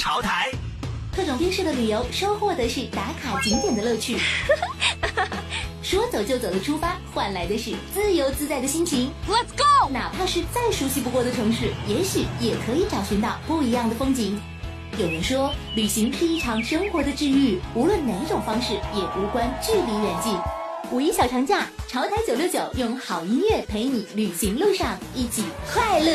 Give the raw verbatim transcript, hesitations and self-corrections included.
潮台。 特种兵式的旅游，收获的是打卡景点的乐趣。说走就走的出发，换来的是自由自在的心情。 Let's go！ 哪怕是再熟悉不过的城市，也许也可以找寻到不一样的风景。有人说，旅行是一场生活的治愈，无论哪种方式，也无关距离远近。五一小长假，潮台九六九用好音乐陪你旅行路上一起快乐。